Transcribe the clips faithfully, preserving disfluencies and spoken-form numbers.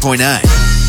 point nine.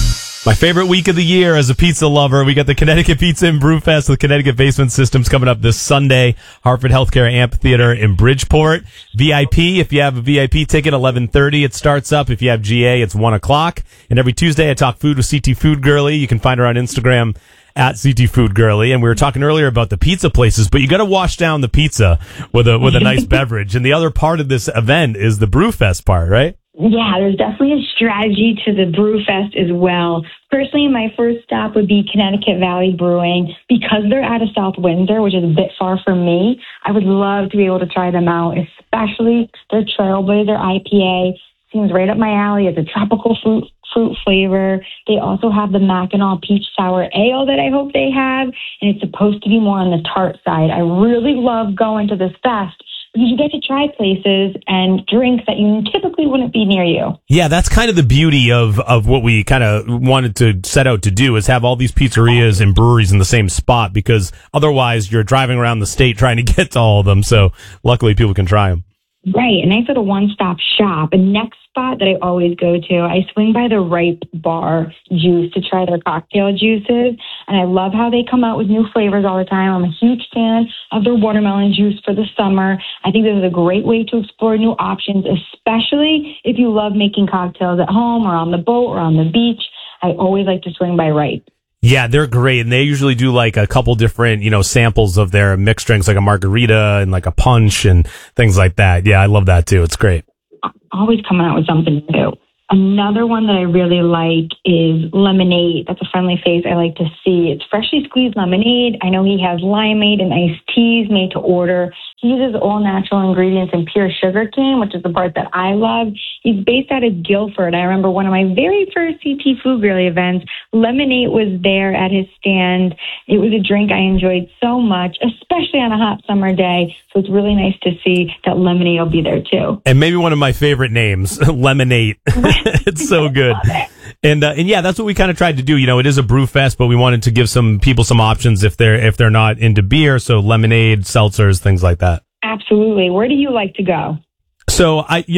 My favorite week of the year as a pizza lover. We got the Connecticut Pizza and Brewfest with Connecticut Basement Systems coming up this Sunday. Hartford Healthcare Amphitheater in Bridgeport. V I P, if you have a V I P ticket, eleven thirty it starts up. If you have G A, it's one o'clock. And every Tuesday I talk food with C T Food Girly. You can find her on Instagram at C T Food Girly. And we were talking earlier about the pizza places, but you got to wash down the pizza with a with a nice beverage. And the other part of this event is the Brewfest part, right? Yeah, there's definitely a strategy to the Brewfest as well. Personally, my first stop would be Connecticut Valley Brewing. Because they're out of South Windsor, which is a bit far from me, I would love to be able to try them out, especially their Trailblazer I P A. Seems right up my alley. It's a tropical fruit fruit flavor. They also have the Mackinac Peach Sour Ale that I hope they have, and it's supposed to be more on the tart side. I really love going to this fest because you get to try places and drinks that you typically wouldn't be near you. Yeah, that's kind of the beauty of, of what we kind of wanted to set out to do, is have all these pizzerias and breweries in the same spot, because otherwise you're driving around the state trying to get to all of them. So luckily people can try them. Right, a nice little one-stop shop. A next spot that I always go to, I swing by the Ripe Bar Juice to try their cocktail juices, and I love how they come out with new flavors all the time. I'm a huge fan of their watermelon juice for the summer. I think this is a great way to explore new options, especially if you love making cocktails at home or on the boat or on the beach. I always like to swing by Ripe. Yeah, they're great, and they usually do like a couple different, you know, samples of their mixed drinks, like a margarita and like a punch and things like that. Yeah, I love that too. It's great. Always coming out with something new. Another one that I really like is Lemonade. That's a friendly face I like to see. It's freshly squeezed lemonade. I know he has limeade and iced teas made to order. He uses all natural ingredients and pure sugar cane, which is the part that I love. He's based out of Guilford. I remember one of my very first C T Food Girly events. Lemonade was there at his stand. It was a drink I enjoyed so much, especially on a hot summer day. So it's really nice to see that Lemonade will be there too. And maybe one of my favorite names, Lemonade. It's so good. And uh, and yeah, that's what we kind of tried to do. You know, it is a brew fest, but we wanted to give some people some options if they're if they're not into beer. So lemonade, seltzers, things like that. Absolutely. Where do you like to go? So I.